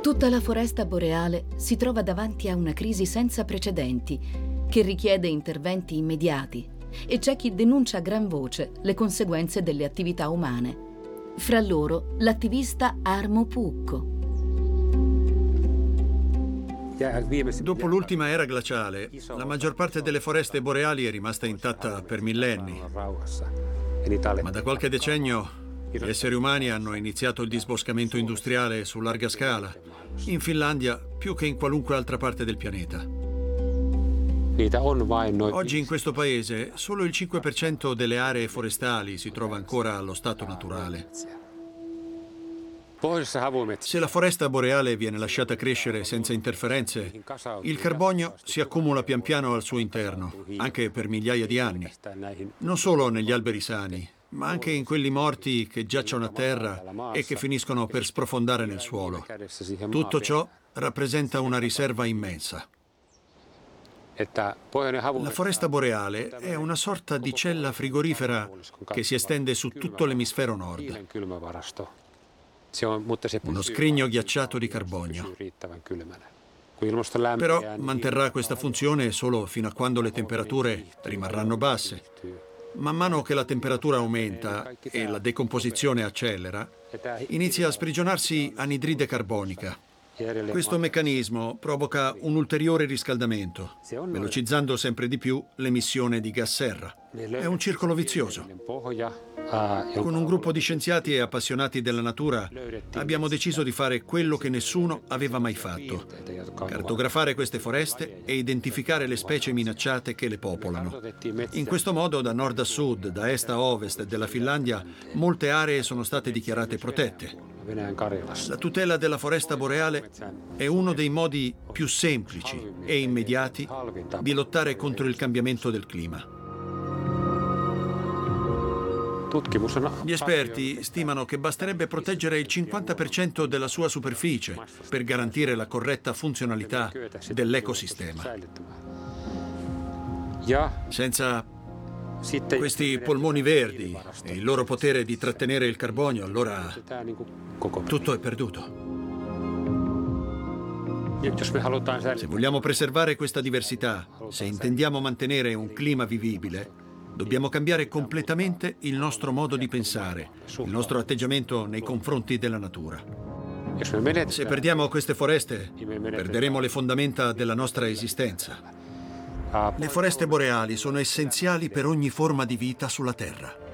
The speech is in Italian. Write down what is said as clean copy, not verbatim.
Tutta la foresta boreale si trova davanti a una crisi senza precedenti che richiede interventi immediati e c'è chi denuncia a gran voce le conseguenze delle attività umane. Fra loro l'attivista Armo Pucco. Dopo l'ultima era glaciale, la maggior parte delle foreste boreali è rimasta intatta per millenni. Ma da qualche decennio gli esseri umani hanno iniziato il disboscamento industriale su larga scala, in Finlandia più che in qualunque altra parte del pianeta. Oggi in questo paese solo il 5% delle aree forestali si trova ancora allo stato naturale. Se la foresta boreale viene lasciata crescere senza interferenze, il carbonio si accumula pian piano al suo interno, anche per migliaia di anni. Non solo negli alberi sani, ma anche in quelli morti che giacciono a terra e che finiscono per sprofondare nel suolo. Tutto ciò rappresenta una riserva immensa. La foresta boreale è una sorta di cella frigorifera che si estende su tutto l'emisfero nord. Uno scrigno ghiacciato di carbonio. Però manterrà questa funzione solo fino a quando le temperature rimarranno basse. Man mano che la temperatura aumenta e la decomposizione accelera, inizia a sprigionarsi anidride carbonica. Questo meccanismo provoca un ulteriore riscaldamento, velocizzando sempre di più l'emissione di gas serra. È un circolo vizioso. Con un gruppo di scienziati e appassionati della natura abbiamo deciso di fare quello che nessuno aveva mai fatto: cartografare queste foreste e identificare le specie minacciate che le popolano. In questo modo, da nord a sud, da est a ovest della Finlandia, molte aree sono state dichiarate protette. La tutela della foresta boreale è uno dei modi più semplici e immediati di lottare contro il cambiamento del clima. Gli esperti stimano che basterebbe proteggere il 50% della sua superficie per garantire la corretta funzionalità dell'ecosistema. Senza questi polmoni verdi e il loro potere di trattenere il carbonio, allora tutto è perduto. Se vogliamo preservare questa diversità, se intendiamo mantenere un clima vivibile, dobbiamo cambiare completamente il nostro modo di pensare, il nostro atteggiamento nei confronti della natura. Se perdiamo queste foreste, perderemo le fondamenta della nostra esistenza. Le foreste boreali sono essenziali per ogni forma di vita sulla Terra.